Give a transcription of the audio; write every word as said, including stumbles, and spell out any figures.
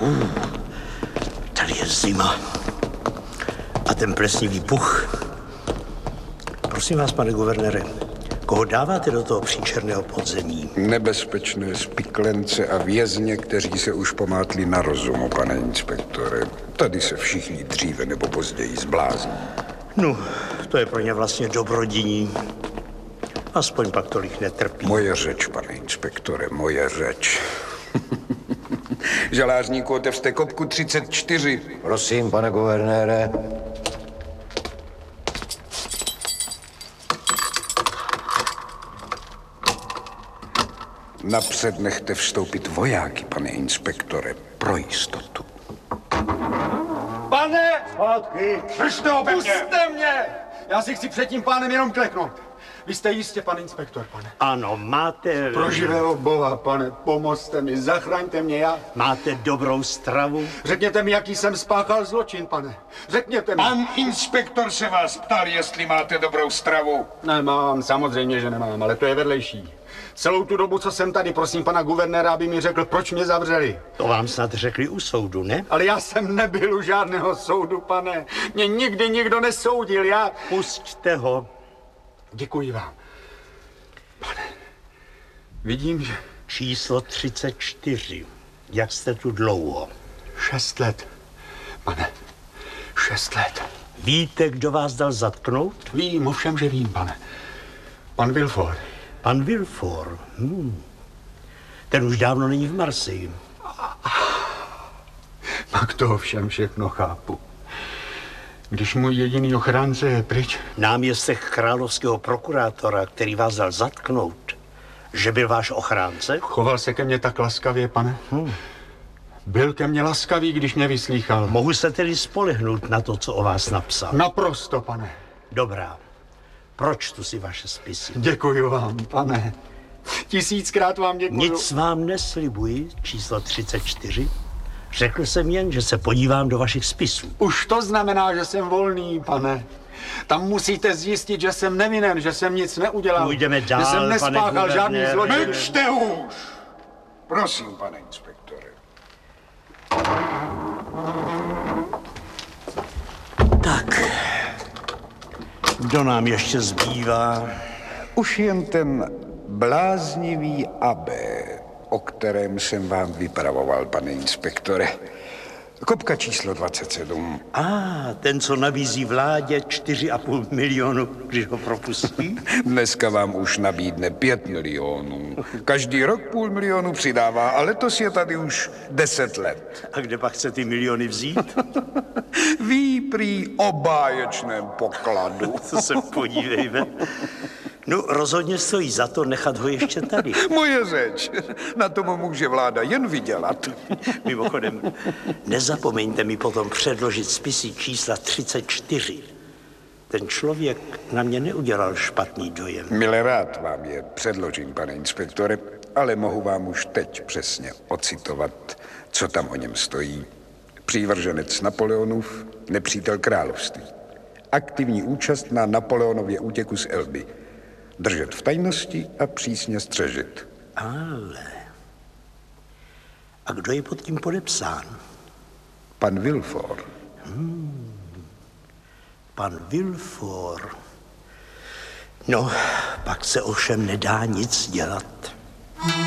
Uh, tady je zima. A ten plesnivý puch. Prosím vás, pane guvernére, koho dáváte do toho příčerného podzemí? Nebezpečné spiklence a vězně, kteří se už pomátli na rozumu, pane inspektore. Tady se všichni dříve nebo později zblázní. No, to je pro ně vlastně dobrodiní. Aspoň pak tolik netrpí. Moje řeč, pane inspektore, moje řeč. Žalářníku, otevřte kopku třicet čtyři. Prosím, pane guvernére. Napřed nechte vstoupit vojáky, pane inspektore, pro jistotu. Pane! Zpátky! Držte ho, puste mě! Já si chci před tím pánem jenom kleknout. Vy jste jistě pan inspektor, pane. Ano, máte... Pro živého boha, pane, pomozte mi, zachraňte mě, já... Máte dobrou stravu? Řekněte mi, jaký jsem spáchal zločin, pane. Řekněte mi. Pan inspektor se vás ptal, jestli máte dobrou stravu. Nemám, samozřejmě, že nemám, ale to je vedlejší. Celou tu dobu, co jsem tady, prosím pana guvernéra, aby mi řekl, proč mě zavřeli. To vám snad řekli u soudu, ne? Ale já jsem nebyl u žádného soudu, pane. Mě nikdy nikdo nesoudil, já... Pusťte ho. Děkuji vám. Pane, vidím, že... Číslo třicet čtyři. Jak jste tu dlouho? Šest let. Pane, šest let. Víte, kdo vás dal zatknout? Vím, ovšem, že vím, pane. Pan Villefort. Pan Villefort. Hmm. Ten už dávno není v Marseille. Pak to ovšem všechno chápu. Když můj jediný ochránce je pryč... Náměstek královského prokurátora, který vás dal zatknout, že byl váš ochránce? Choval se ke mně tak laskavě, pane. Hmm. Byl ke mně laskavý, když mě vyslýchal. Mohu se tedy spolehnout na to, co o vás napsal? Naprosto, pane. Dobrá. Pročtu si vaše spisy. Děkuji vám, pane. Tisíckrát vám děkuji. Nic vám neslibuji, číslo třicet čtyři. Řekl jsem jen, že se podívám do vašich spisů. Už to znamená, že jsem volný, pane. Tam musíte zjistit, že jsem nevinen, že jsem nic neudělal. Půjdeme dál, že jsem nespáchal žádný zločin. Mlčte už! Prosím, pane inspektore. Tak, kdo nám ještě zbývá? Už jen ten bláznivý Abbé, o kterém jsem vám vypravoval, pane inspektore. Kopka číslo dvacet sedm. A, ah, ten, co nabízí vládě čtyři a půl milionu, když ho propustí? Dneska vám už nabídne pět milionů. Každý rok půl milionu přidává, a letos je tady už deset let. A kde pak chce ty miliony vzít? Ví prý o báječném pokladu. To se podívejme. No, rozhodně stojí za to nechat ho ještě tady. Moje řeč. Na tom může vláda jen vydělat. Mimochodem, nezapomeňte mi potom předložit spisy čísla třicet čtyři. Ten člověk na mě neudělal špatný dojem. Mile rád vám je předložím, pane inspektore, ale mohu vám už teď přesně ocitovat, co tam o něm stojí. Přívrženec Napoleonův, nepřítel království. Aktivní účast na Napoleonově útěku z Elby. Držet v tajnosti a přísně střežit. Ale... A kdo je pod tím podepsán? Pan Villefort. Hmm. Pan Villefort. No, pak se ovšem nedá nic dělat.